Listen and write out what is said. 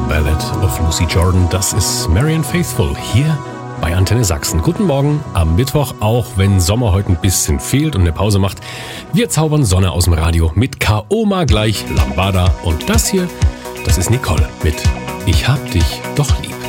Ballad of Lucy Jordan. Das ist Marianne Faithfull hier bei Antenne Sachsen. Guten Morgen am Mittwoch, auch wenn Sommer heute ein bisschen fehlt und eine Pause macht. Wir zaubern Sonne aus dem Radio mit Kaoma gleich Lambada. Und das hier, das ist Nicole mit Ich hab dich doch lieb.